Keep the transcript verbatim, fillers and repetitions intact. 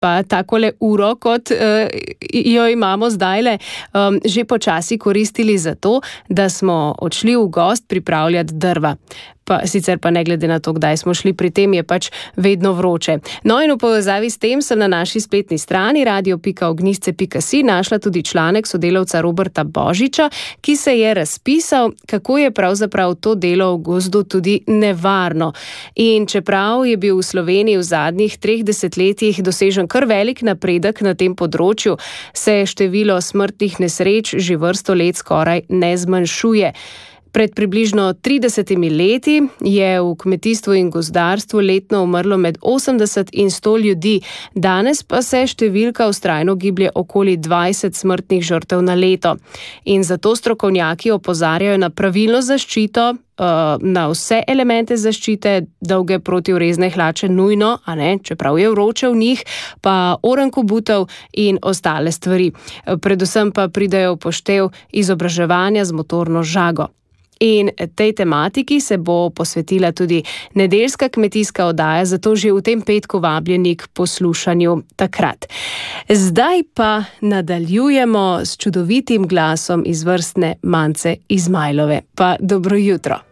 pa takole uro, kot uh, jo imamo zdajle, um, že počasi koristili za to, da smo odšli v gozd pripravljati drva. Pa, sicer pa ne glede na to, kdaj smo šli, pri tem je pač vedno vroče. No in v povezavi s tem sem na naši spletni strani radio pika ognjišče pika si našla tudi članek sodelavca Roberta Božiča, ki se je razpisal, kako je pravzaprav to delo v gozdu tudi nevarno. In čeprav je bil v Sloveniji v zadnjih treh desetletjih dosežen kar velik napredek na tem področju, se število smrtnih nesreč že vrsto let skoraj ne zmanjšuje. Pred približno tridesetimi leti je v kmetijstvu in gozdarstvu letno umrlo med osemdeset in sto ljudi, danes pa se številka vztrajno giblje okoli dvajset smrtnih žrtev na leto. In zato strokovnjaki opozarjajo na pravilno zaščito, na vse elemente zaščite, dolge protivrezne hlače nujno, a ne, čeprav je vroče v njih, pa orenk obutov in ostale stvari. Predvsem pa pridejo v poštev izobraževanja z motorno žago. In tej tematiki se bo posvetila tudi nedeljska kmetijska oddaja, zato že v tem petku vabljeni k poslušanju takrat. Zdaj pa nadaljujemo s čudovitim glasom izvrstne Mance Izmajlove. Pa dobro jutro.